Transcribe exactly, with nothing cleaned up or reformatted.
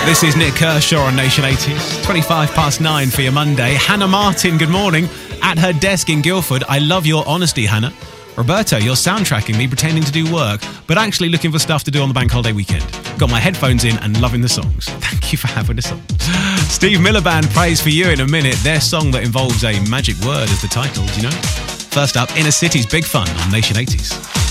This is Nick Kershaw on Nation eighties. twenty-five past nine for your Monday. Hannah Martin, good morning. At her desk in Guildford. I love your honesty, Hannah. Roberto, you're soundtracking me pretending to do work, but actually looking for stuff to do on the bank holiday weekend. Got my headphones in and loving the songs. Thank you for having us on. Steve Miller Band prays for you in a minute. Their song that involves a magic word as the title, do you know? First up, Inner City's Big Fun on Nation eighties.